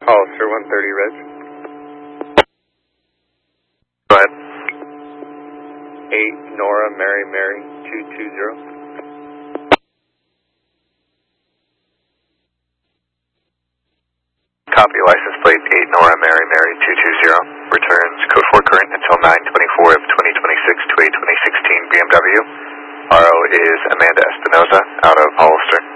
Hollister 130 Reg. Go ahead. 8 Nora Mary Mary 220. Copy, license plate 8 Nora Mary Mary 220. Returns code 4 current until 9/24 of 2026 to a 2016 BMW. RO is Amanda Espinoza out of Hollister.